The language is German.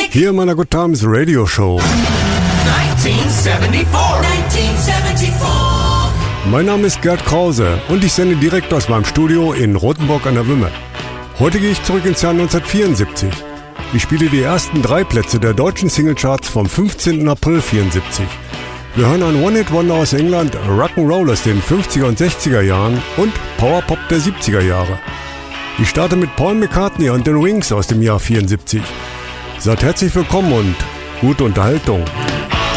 Hier in meiner Good Times Radio Show. 1974. Mein Name ist Gerd Krause und ich sende direkt aus meinem Studio in Rothenburg an der Wümme. Heute gehe ich zurück ins Jahr 1974. Ich spiele die ersten 3 Plätze der deutschen Singlecharts vom 15. April 74. Wir hören ein One-Hit-Wonder aus England, Rock'n'Roll aus den 50er und 60er Jahren und Powerpop der 70er Jahre. Ich starte mit Paul McCartney und den Wings aus dem Jahr 74. Seid herzlich willkommen und gute Unterhaltung.